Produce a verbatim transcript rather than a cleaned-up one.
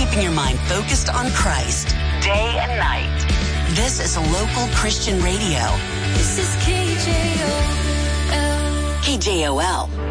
keeping your mind focused on Christ day and night. This is a local Christian radio. This is K J O L. K J O L.